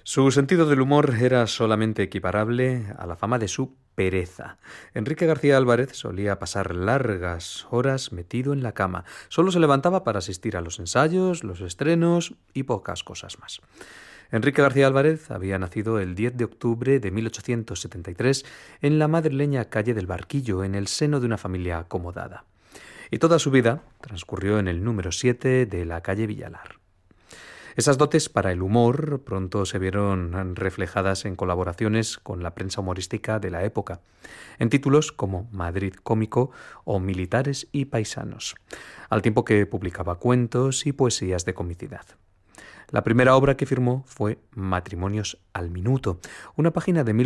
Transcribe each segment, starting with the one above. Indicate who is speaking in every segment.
Speaker 1: Su sentido del humor era solamente equiparable a la fama de su pereza. Enrique García Álvarez solía pasar largas horas metido en la cama. Solo se levantaba para asistir a los ensayos, los estrenos y pocas cosas más. Enrique García Álvarez había nacido el 10 de octubre de 1873 en la madrileña calle del Barquillo, en el seno de una familia acomodada. Y toda su vida transcurrió en el número 7 de la calle Villalar. Esas dotes para el humor pronto se vieron reflejadas en colaboraciones con la prensa humorística de la época, en títulos como Madrid Cómico o Militares y Paisanos, al tiempo que publicaba cuentos y poesías de comicidad. La primera obra que firmó fue Matrimonios al Minuto, una página de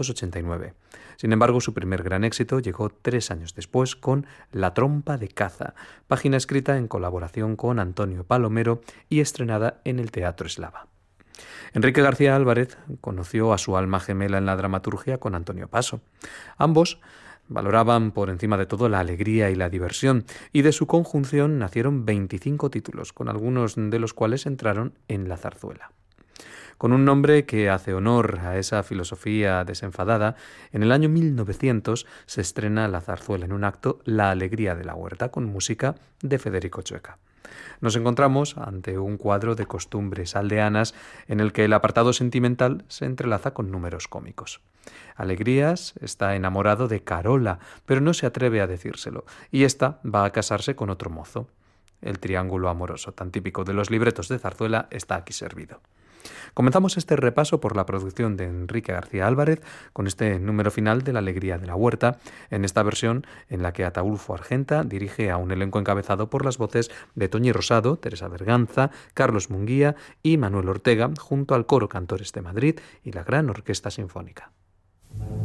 Speaker 1: 1889. Sin embargo, su primer gran éxito llegó 3 años después con La trompa de caza, página escrita en colaboración con Antonio Palomero y estrenada en el Teatro Eslava. Enrique García Álvarez conoció a su alma gemela en la dramaturgia con Antonio Paso. Ambos valoraban por encima de todo la alegría y la diversión, y de su conjunción nacieron 25 títulos, con algunos de los cuales entraron en la zarzuela. Con un nombre que hace honor a esa filosofía desenfadada, en el año 1900 se estrena la zarzuela en un acto La alegría de la huerta, con música de Federico Chueca. Nos encontramos ante un cuadro de costumbres aldeanas en el que el apartado sentimental se entrelaza con números cómicos. Alegrías está enamorado de Carola, pero no se atreve a decírselo, y ésta va a casarse con otro mozo. El triángulo amoroso, tan típico de los libretos de zarzuela, está aquí servido. Comenzamos este repaso por la producción de Enrique García Álvarez con este número final de La alegría de la huerta, en esta versión en la que Ataúlfo Argenta dirige a un elenco encabezado por las voces de Toñi Rosado, Teresa Berganza, Carlos Munguía y Manuel Ortega, junto al Coro Cantores de Madrid y la Gran Orquesta Sinfónica.